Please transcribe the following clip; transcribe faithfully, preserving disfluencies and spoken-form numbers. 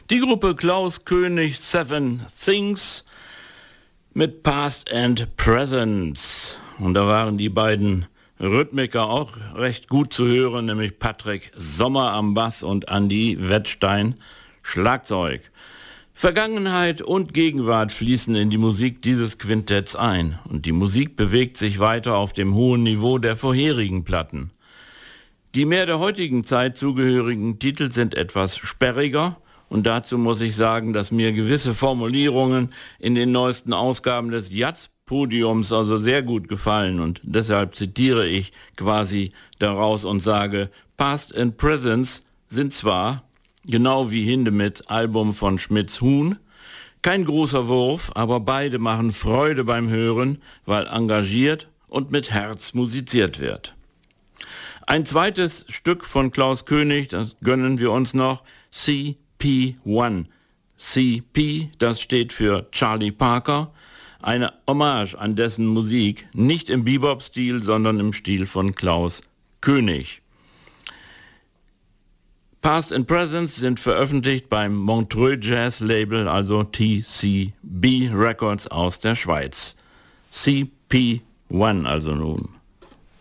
Die Gruppe Klaus König Seven Things mit Past and Present. Und da waren die beiden Rhythmiker auch recht gut zu hören, nämlich Patrick Sommer am Bass und Andi Wettstein Schlagzeug. Vergangenheit und Gegenwart fließen in die Musik dieses Quintetts ein und die Musik bewegt sich weiter auf dem hohen Niveau der vorherigen Platten. Die mehr der heutigen Zeit zugehörigen Titel sind etwas sperriger und dazu muss ich sagen, dass mir gewisse Formulierungen in den neuesten Ausgaben des Jazz-Podiums also sehr gut gefallen und deshalb zitiere ich quasi daraus und sage, Past and Present sind zwar, genau wie Hindemith Album von Schmitz Huhn, kein großer Wurf, aber beide machen Freude beim Hören, weil engagiert und mit Herz musiziert wird. Ein zweites Stück von Klaus König, das gönnen wir uns noch, C P eins. C P, das steht für Charlie Parker, eine Hommage an dessen Musik, nicht im Bebop-Stil, sondern im Stil von Klaus König. Past and Present sind veröffentlicht beim Montreux Jazz Label, also T C B Records aus der Schweiz. C P eins also nun.